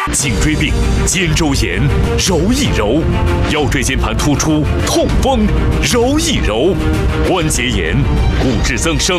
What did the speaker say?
颈椎病、肩周炎，揉一揉；腰椎间盘突出、痛风，揉一揉；关节炎、骨质增生、